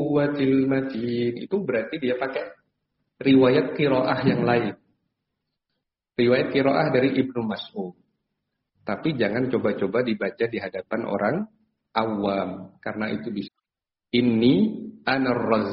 quwwatil matin. Itu berarti dia pakai riwayat qiraah yang lain. Riwayat qiraah dari Ibnu Mas'ud. Tapi jangan coba-coba dibaca di hadapan orang awam, karena itu bisa. Inni anar